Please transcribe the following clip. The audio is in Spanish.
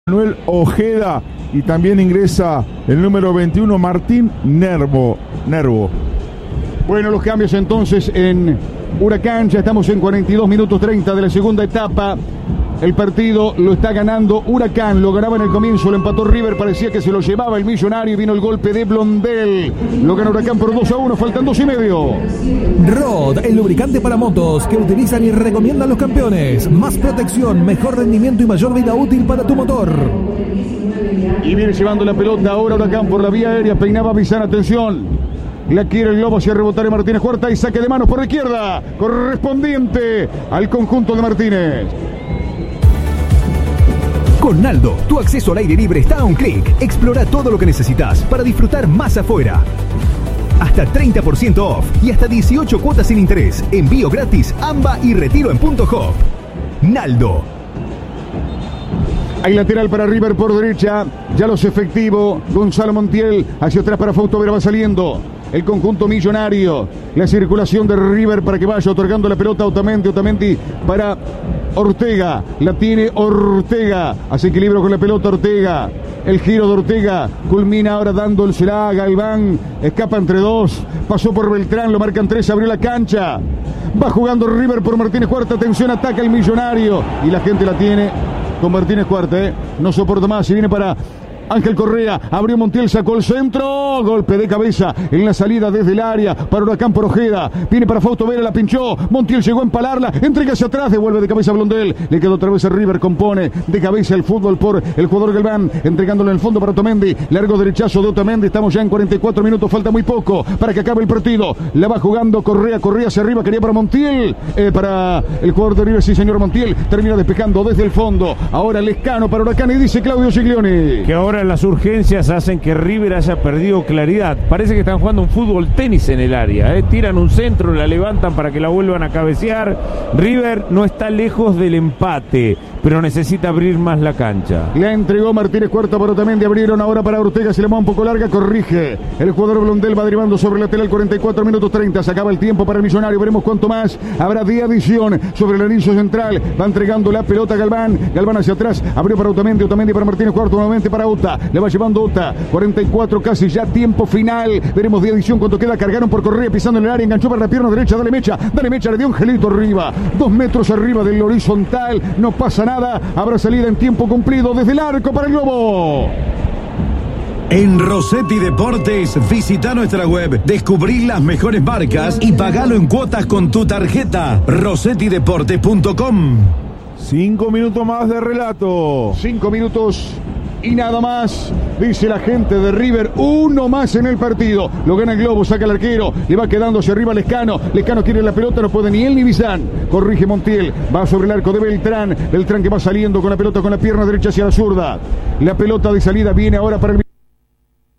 Manuel Ojeda, y también ingresa el número 21 Martín Nervo. Bueno, los cambios entonces en Huracán. Ya estamos en 42 minutos 30 de la segunda etapa. El partido lo está ganando Huracán, lo ganaba en el comienzo, lo empató River, parecía que se lo llevaba el Millonario y vino el golpe de Blondel. Lo ganó Huracán por 2-1, faltan 2,5. Rod, el lubricante para motos que utilizan y recomiendan los campeones. Más protección, mejor rendimiento y mayor vida útil para tu motor. Y viene llevando la pelota ahora Huracán por la vía aérea, peinaba Bizán, atención. La quiere el Globo hacia rebotar en Martínez Huerta y saque de manos por la izquierda, correspondiente al conjunto de Martínez. Con Naldo, tu acceso al aire libre está a un clic. Explora todo lo que necesitas para disfrutar más afuera. Hasta 30% off y hasta 18 cuotas sin interés. Envío gratis, AMBA y retiro en Punto Hop. Naldo. Hay lateral para River por derecha. Ya los efectivos. Gonzalo Montiel hacia atrás para Fausto Vera, va saliendo el conjunto Millonario. La circulación de River para que vaya otorgando la pelota a Otamendi para Ortega. La tiene Ortega. Hace equilibrio con la pelota Ortega. El giro de Ortega culmina ahora dándosela a Galván. Escapa entre dos. Pasó por Beltrán. Lo marcan tres. Abrió la cancha. Va jugando River por Martínez Huerta. Atención, ataca el Millonario. Y la gente la tiene con Martínez Huerta. No soporta más. Y viene para Ángel Correa, abrió Montiel, sacó el centro, golpe de cabeza en la salida desde el área para Huracán por Ojeda, viene para Fausto Vera, la pinchó, Montiel llegó a empalarla, entrega hacia atrás, devuelve de cabeza a Blondel, le quedó otra vez a River, compone de cabeza el fútbol por el jugador Galván, entregándole en el fondo para Otamendi, largo derechazo de Otamendi, estamos ya en 44 minutos, falta muy poco para que acabe el partido, la va jugando Correa hacia arriba, quería para Montiel, para el jugador de River, sí señor Montiel, termina despejando desde el fondo, ahora Lescano para Huracán y dice Claudio Giglioni que ahora las urgencias hacen que River haya perdido claridad. Parece que están jugando un fútbol tenis en el área. Tiran un centro, la levantan para que la vuelvan a cabecear. River no está lejos del empate, pero necesita abrir más la cancha. Le entregó Martínez Huerta para Otamendi, abrieron ahora para Ortega, se le va un poco larga, corrige. El jugador Blondel va derivando sobre el lateral, 44 minutos 30, se acaba el tiempo para el Millonario, veremos cuánto más habrá de adición sobre el anillo central. Va entregando la pelota Galván hacia atrás, abrió para Otamendi para Martínez Huerta, nuevamente para Ota, le va llevando Ota, 44 casi ya tiempo final, veremos de adición cuánto queda, cargaron por Correa pisando en el área, enganchó para la pierna derecha, dale mecha, le dio Angelito arriba, 2 metros arriba del horizontal, no pasa nada, habrá salida en tiempo cumplido desde el arco para el Globo. En Rossetti Deportes, visita nuestra web, descubrí las mejores marcas y pagalo en cuotas con tu tarjeta. rossettideportes.com. 5 minutos más de relato. 5 minutos y nada más, dice la gente de River, uno más en el partido, lo gana el Globo, saca el arquero, le va quedando hacia arriba Lescano quiere la pelota, no puede ni él ni Bizán, corrige Montiel, va sobre el arco de Beltrán que va saliendo con la pelota con la pierna derecha hacia la zurda, la pelota de salida viene ahora para el